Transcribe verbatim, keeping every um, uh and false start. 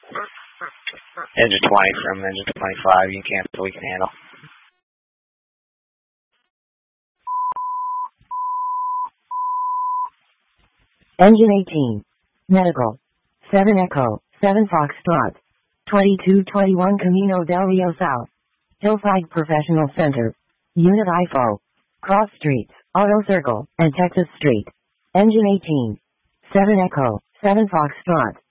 Engine twenty from engine twenty-five, you can cancel, we can handle. Engine eighteen. Medical. seven Echo, seven Foxtrot. twenty-two twenty-one Camino del Rio South. Hillside Professional Center. Unit I F O. Cross Streets, Auto Circle, and Texas Street. Engine eighteen. seven Echo, seven Foxtrot.